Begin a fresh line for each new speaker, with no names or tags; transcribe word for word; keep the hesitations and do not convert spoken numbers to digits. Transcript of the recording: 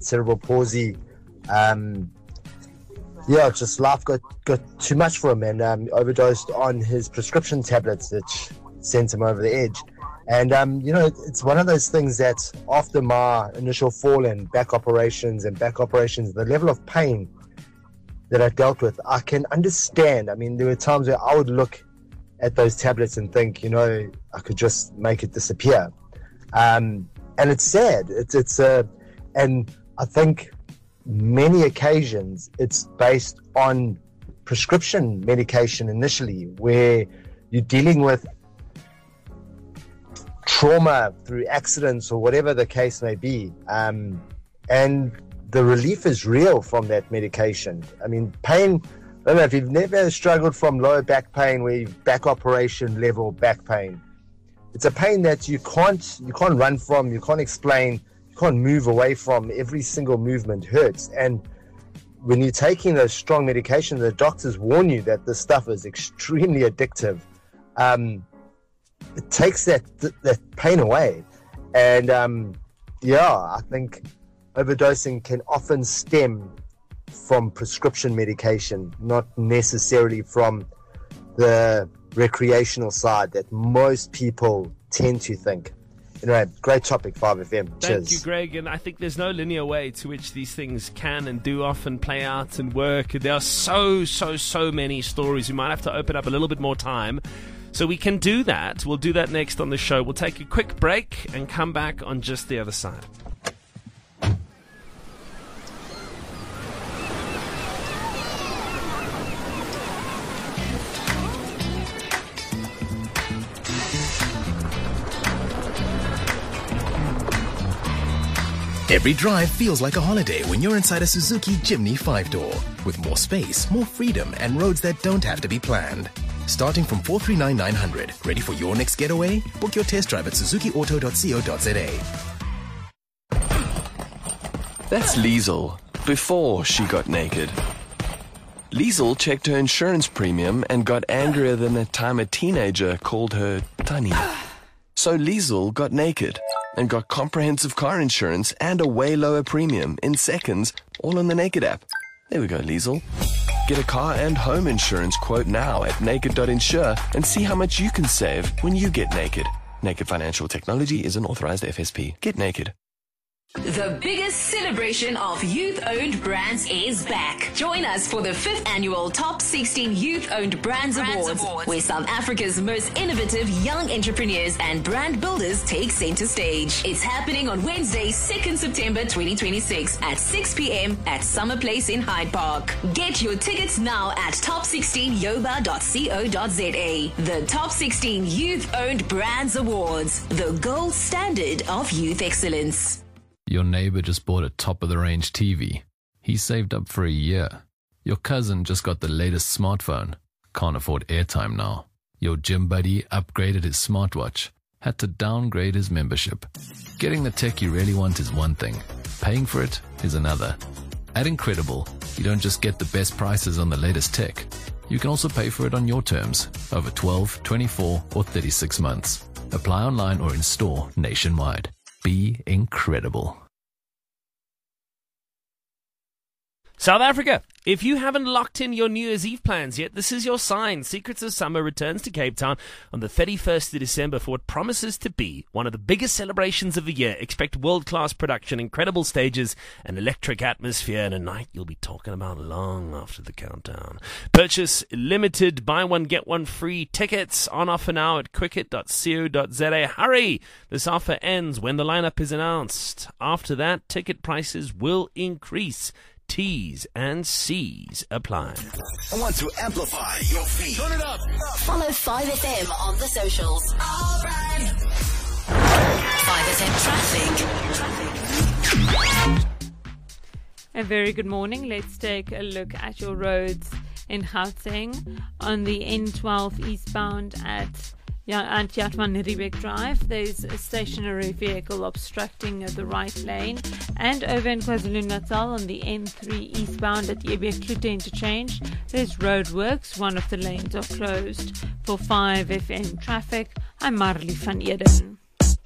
cerebral palsy. Um, yeah, just life got, got too much for him, and um, overdosed on his prescription tablets, which sent him over the edge. And, um, you know, it's one of those things that after my initial fall and back operations and back operations, the level of pain that I dealt with, I can understand. I mean, there were times where I would look at those tablets and think, you know, I could just make it disappear. Um, and it's sad. It's, it's, uh, and I think many occasions it's based on prescription medication initially, where you're dealing with trauma through accidents or whatever the case may be. Um, and the relief is real from that medication. I mean, pain, I don't know if you've never struggled from lower back pain, where you've back operation level back pain. It's a pain that you can't, you can't run from, you can't explain, you can't move away from. Every single movement hurts. And when you're taking those strong medications, the doctors warn you that this stuff is extremely addictive. Um, it takes that that pain away. And um, yeah, I think overdosing can often stem from prescription medication, not necessarily from the recreational side that most people tend to think. Anyway, great topic, five F M. Cheers.
Thank you, Greg. And I think there's no linear way to which these things can and do often play out and work. There are so, so, so many stories. We might have to open up a little bit more time so we can do that. We'll do that next on the show. We'll take a quick break and come back on just the other side.
Every drive feels like a holiday when you're inside a Suzuki Jimny five-door. With more space, more freedom, and roads that don't have to be planned. Starting from four three nine nine hundred. Ready for your next getaway? Book your test drive at suzuki auto dot co dot za.
That's Liesel, before she got naked. Liesel checked her insurance premium and got angrier than the time a teenager called her Tunny. So Liesel got naked and got comprehensive car insurance and a way lower premium in seconds, all on the Naked app. There we go, Liesel. Get a car and home insurance quote now at naked dot insure and see how much you can save when you get naked. Naked Financial Technology is an authorized F S P. Get naked.
The biggest celebration of youth-owned brands is back. Join us for the fifth annual Top sixteen Youth-Owned Brands, brands Awards, Awards, where South Africa's most innovative young entrepreneurs and brand builders take center stage. It's happening on Wednesday, second September twenty twenty-six at six p.m. at Summer Place in Hyde Park. Get your tickets now at top sixteen yoba dot co dot za. The Top sixteen Youth-Owned Brands Awards, the gold standard of youth excellence.
Your neighbor just bought a top-of-the-range T V. He saved up for a year. Your cousin just got the latest smartphone. Can't afford airtime now. Your gym buddy upgraded his smartwatch. Had to downgrade his membership. Getting the tech you really want is one thing. Paying for it is another. At Incredible, you don't just get the best prices on the latest tech. You can also pay for it on your terms, over twelve, twenty-four, or thirty-six months. Apply online or in store nationwide. Be incredible.
South Africa, if you haven't locked in your New Year's Eve plans yet, this is your sign. Secrets of Summer returns to Cape Town on the thirty-first of December for what promises to be one of the biggest celebrations of the year. Expect world-class production, incredible stages, an electric atmosphere, and a night you'll be talking about long after the countdown. Purchase limited buy one, get one free tickets on offer now at cricket dot co dot za. Hurry! This offer ends when the lineup is announced. After that, ticket prices will increase. T's and C's apply.
I want to amplify your feed. Turn it up.
Follow five F M on the socials. All right. five F M traffic.
A very good morning. Let's take a look at your roads in Gauteng on the N twelve eastbound at Yeah, at Yat van Riebeeck Drive. There's a stationary vehicle obstructing the right lane. And over in KwaZulu-Natal on the N three eastbound at Ebeek-Klute Interchange, there's roadworks. One of the lanes are closed. For five F M traffic, I'm Marley van Eden.